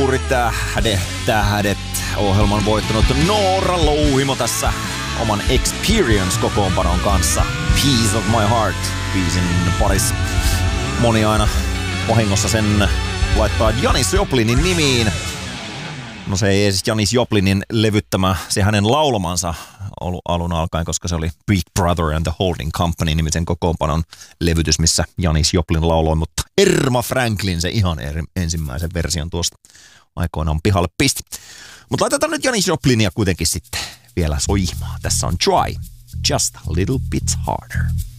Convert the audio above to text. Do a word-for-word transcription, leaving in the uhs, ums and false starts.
kulttuuritähdet, tähdet, ohjelman voittanut Noora Louhimo tässä oman Experience-kokoonpanon kanssa. Piece of my heart, biisin paris. Moni aina vahingossa sen laittaa Janis Joplinin nimiin. No se ei siis Janis Joplinin levyttämä, se hänen laulamansa ollut alun alkaen, koska se oli Big Brother and the Holding Company nimisen kokoonpanon levytys, missä Janis Joplin lauloi, mutta Erma Franklin se ihan er, ensimmäisen version tuosta aikoinaan pihalle pisti. Mutta laitetaan nyt Janis Joplinia kuitenkin sitten vielä soimaan. Tässä on Try, Just a Little Bit Harder.